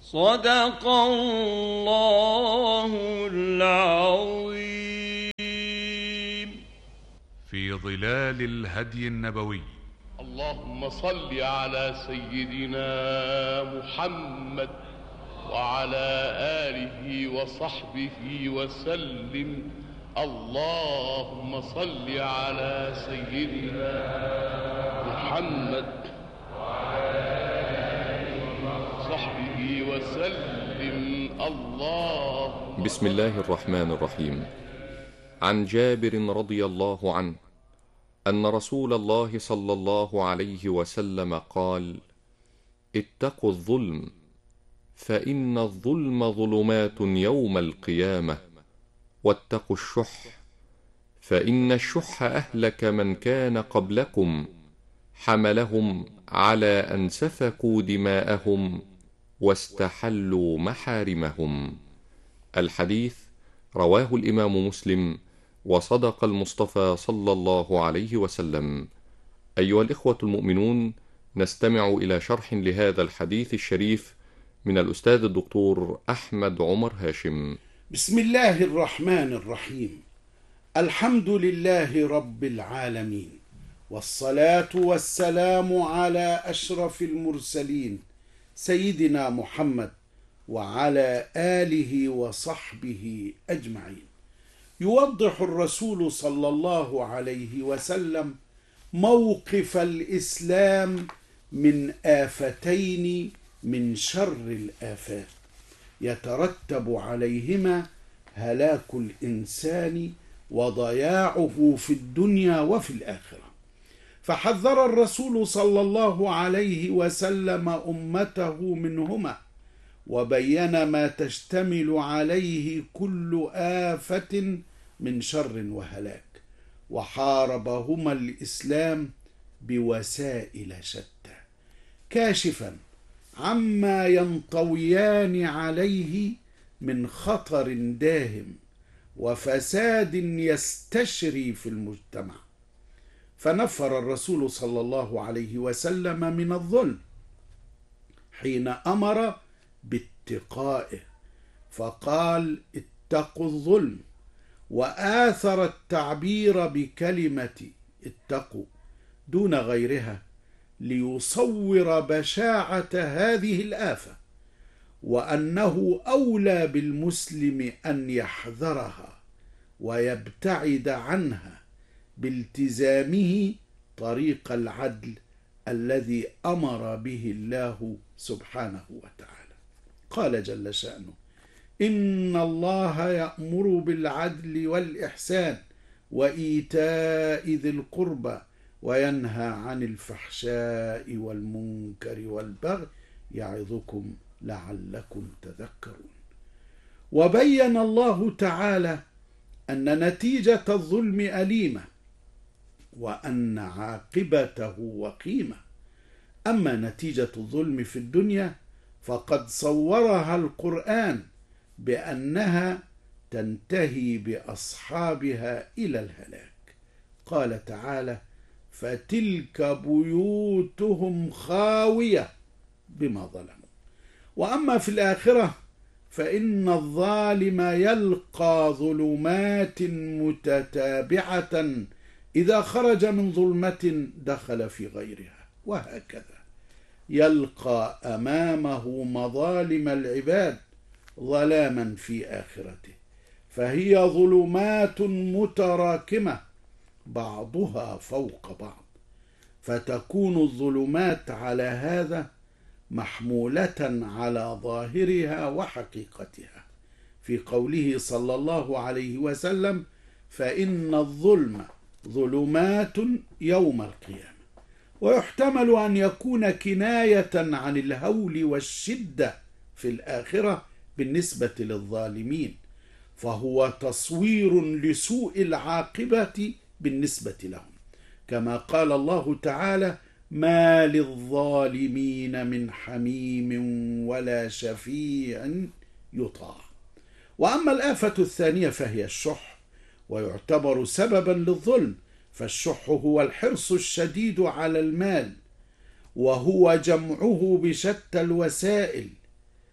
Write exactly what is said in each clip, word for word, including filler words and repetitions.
صدق الله العظيم. في ظلال الهدي النبوي. اللهم صل على سيدنا محمد وعلى آله وصحبه وسلم. اللهم صل على سيدنا محمد وعلى آله وصحبه وسلم. اللهم بسم الله الرحمن الرحيم. عن جابر رضي الله عنه أن رسول الله صلى الله عليه وسلم قال: اتقوا الظلم، فإن الظلم ظلمات يوم القيامة، واتقوا الشح، فإن الشح أهلك من كان قبلكم، حملهم على أن سفكوا دماءهم واستحلوا محارمهم. الحديث رواه الإمام مسلم، وصدق المصطفى صلى الله عليه وسلم. أيها الإخوة المؤمنون، نستمع إلى شرح لهذا الحديث الشريف من الأستاذ الدكتور أحمد عمر هاشم. بسم الله الرحمن الرحيم. الحمد لله رب العالمين، والصلاة والسلام على أشرف المرسلين سيدنا محمد وعلى آله وصحبه أجمعين. يوضح الرسول صلى الله عليه وسلم موقف الإسلام من آفتين من شر الآفات يترتب عليهما هلاك الإنسان وضياعه في الدنيا وفي الآخرة. فحذر الرسول صلى الله عليه وسلم أمته منهما، وبين ما تشتمل عليه كل آفة من شر وهلاك، وحاربهما الإسلام بوسائل شتى، كاشفا عما ينطويان عليه من خطر داهم وفساد يستشري في المجتمع. فنفر الرسول صلى الله عليه وسلم من الظلم حين أمر باتقائه، فقال: اتقوا الظلم، وآثر التعبير بكلمة اتقوا دون غيرها ليصور بشاعة هذه الآفة، وأنه أولى بالمسلم أن يحذرها ويبتعد عنها بالتزامه طريق العدل الذي أمر به الله سبحانه وتعالى. قال جل شأنه: إن الله يأمر بالعدل والإحسان وإيتاء ذي القربى وينهى عن الفحشاء والمنكر والبغي يعظكم لعلكم تذكرون. وبين الله تعالى أن نتيجة الظلم أليمة، وأن عاقبته وخيمة. أما نتيجة الظلم في الدنيا فقد صورها القرآن بأنها تنتهي بأصحابها إلى الهلاك. قال تعالى: فتلك بيوتهم خاوية بما ظلموا. وأما في الآخرة فإن الظالم يلقى ظلمات متتابعة، إذا خرج من ظلمة دخل في غيرها، وهكذا يلقى أمامه مظالم العباد ظلاما في آخرته، فهي ظلمات متراكمة بعضها فوق بعض، فتكون الظلمات على هذا محمولة على ظاهرها وحقيقتها، في قوله صلى الله عليه وسلم: فإن الظلم ظلمات يوم القيامة. ويحتمل أن يكون كناية عن الهول والشدة في الآخرة بالنسبة للظالمين، فهو تصوير لسوء العاقبة بالنسبة لهم، كما قال الله تعالى: ما للظالمين من حميم ولا شفيع يطاع. وأما الآفة الثانية فهي الشح، ويعتبر سببا للظلم، فالشح هو الحرص الشديد على المال، وهو جمعه بشتى الوسائل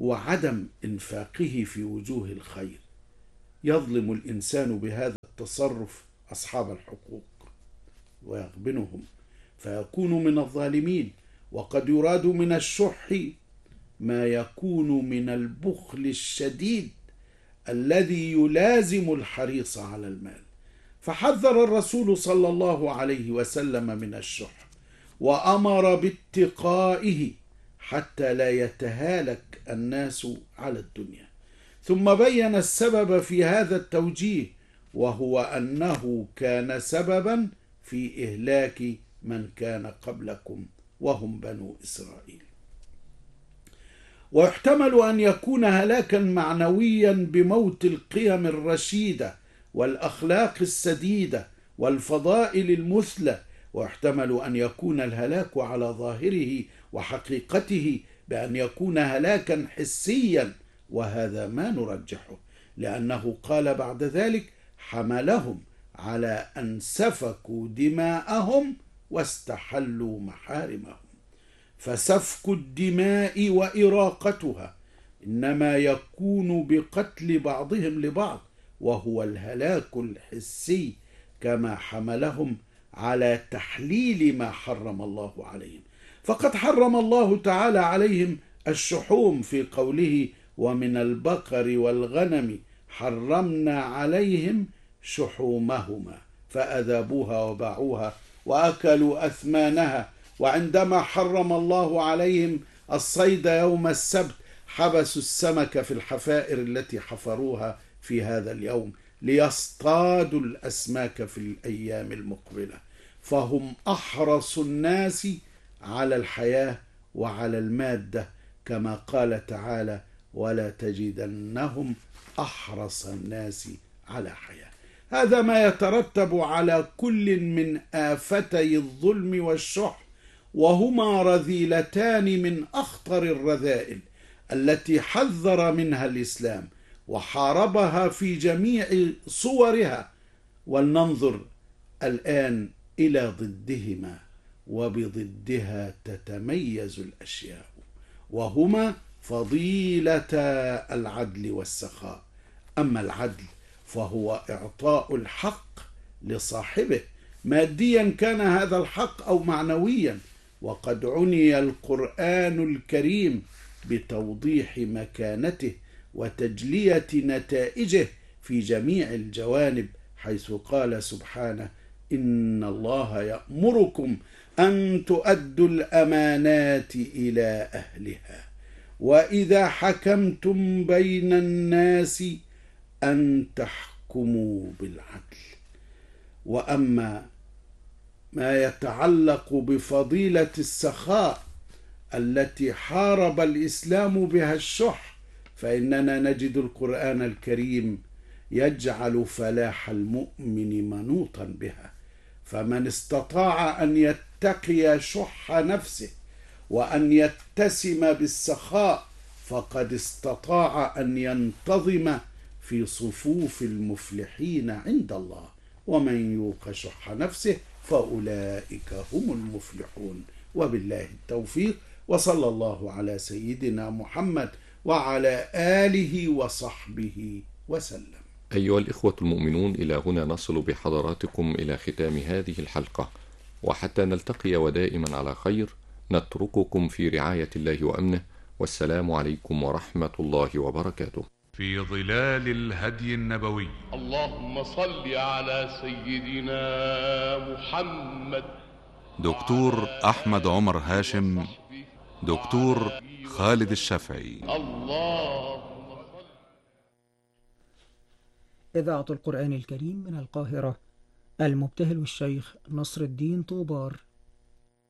وعدم إنفاقه في وجوه الخير. يظلم الإنسان بهذا التصرف أصحاب الحقوق ويغبنهم فيكون من الظالمين. وقد يراد من الشح ما يكون من البخل الشديد الذي يلازم الحريص على المال. فحذر الرسول صلى الله عليه وسلم من الشح وأمر باتقائه حتى لا يتهالك الناس على الدنيا. ثم بين السبب في هذا التوجيه، وهو أنه كان سببا في إهلاك من كان قبلكم وهم بنو إسرائيل. ويحتمل أن يكون هلاكا معنويا بموت القيم الرشيدة والأخلاق السديدة والفضائل المثلى، ويحتمل أن يكون الهلاك على ظاهره وحقيقته بأن يكون هلاكا حسيا، وهذا ما نرجحه، لأنه قال بعد ذلك: حملهم على أن سفكوا دماءهم واستحلوا محارمهم. فسفك الدماء وإراقتها إنما يكون بقتل بعضهم لبعض، وهو الهلاك الحسي، كما حملهم على تحليل ما حرم الله عليهم. فقد حرم الله تعالى عليهم الشحوم في قوله: ومن البقر والغنم حرمنا عليهم شحومهما فأذابوها وباعوها وأكلوا أثمانها. وعندما حرم الله عليهم الصيد يوم السبت حبسوا السمك في الحفائر التي حفروها في هذا اليوم ليصطادوا الأسماك في الأيام المقبلة. فهم أحرص الناس على الحياة وعلى المادة، كما قال تعالى: ولا تجدنهم أحرص الناس على حياة. هذا ما يترتب على كل من آفتي الظلم والشح، وهما رذيلتان من أخطر الرذائل التي حذر منها الإسلام وحاربها في جميع صورها. ولننظر الآن إلى ضدهما، وبضدها تتميز الأشياء، وهما فضيلة العدل والسخاء. أما العدل فهو إعطاء الحق لصاحبه، ماديا كان هذا الحق أو معنويا. وقد عني القرآن الكريم بتوضيح مكانته وتجلية نتائجه في جميع الجوانب، حيث قال سبحانه: إن الله يأمركم أن تؤدوا الأمانات إلى أهلها وإذا حكمتم بين الناس أن تحكموا بالعدل. وأما ما يتعلق بفضيلة السخاء التي حارب الإسلام بها الشح، فإننا نجد القرآن الكريم يجعل فلاح المؤمن منوطا بها. فمن استطاع أن يتقي شح نفسه وأن يتسم بالسخاء فقد استطاع أن ينتظم في صفوف المفلحين عند الله. ومن يوق شح نفسه فأولئك هم المفلحون. وبالله التوفيق، وصلى الله على سيدنا محمد وعلى آله وصحبه وسلم. أيها الإخوة المؤمنون، إلى هنا نصل بحضراتكم إلى ختام هذه الحلقة، وحتى نلتقي ودائما على خير نترككم في رعاية الله وأمنه، والسلام عليكم ورحمة الله وبركاته. في ظلال الهدي النبوي. اللهم صل على سيدنا محمد. دكتور أحمد عمر هاشم، دكتور خالد الشافعي. اللهم صل. إذاعة القرآن الكريم من القاهرة، المبتهل الشيخ نصر الدين طوبار.